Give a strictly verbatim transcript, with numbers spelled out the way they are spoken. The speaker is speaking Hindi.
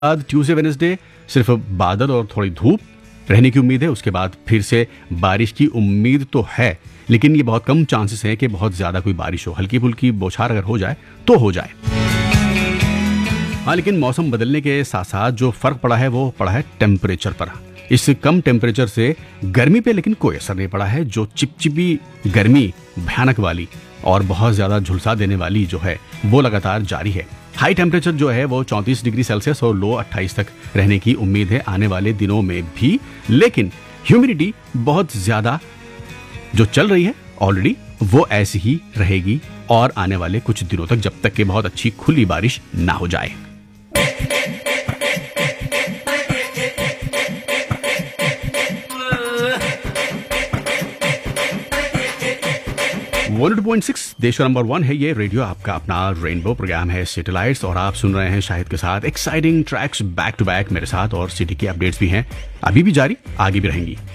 बाद ट्यूसडे वेडनेसडे सिर्फ बादल और थोड़ी धूप रहने की उम्मीद है। उसके बाद फिर से बारिश की उम्मीद तो है, लेकिन ये बहुत कम चांसेस हैं कि बहुत ज्यादा कोई बारिश हो। हल्की फुल्की बौछार अगर हो जाए तो हो जाए। हाँ, लेकिन मौसम बदलने के साथ साथ जो फर्क पड़ा है वो पड़ा है टेम्परेचर पर। इस कम टेम्परेचर से गर्मी पे लेकिन कोई असर नहीं पड़ा है। जो चिपचिपी गर्मी भयानक वाली और बहुत ज्यादा झुलसा देने वाली जो है वो लगातार जारी है। हाई टेम्परेचर जो है वो चौंतीस डिग्री सेल्सियस और लो अट्ठाईस तक रहने की उम्मीद है आने वाले दिनों में भी। लेकिन ह्यूमिडिटी बहुत ज्यादा जो चल रही है ऑलरेडी वो ऐसी ही रहेगी और आने वाले कुछ दिनों तक, जब तक कि बहुत अच्छी खुली बारिश ना हो जाए। वन पॉइंट सिक्स देश का नंबर वन है ये रेडियो, आपका अपना रेनबो प्रोग्राम है सैटेलाइट्स, और आप सुन रहे हैं शाहिद के साथ exciting tracks back to back मेरे साथ। और सिटी की अपडेट्स भी हैं, अभी भी जारी, आगे भी रहेंगी।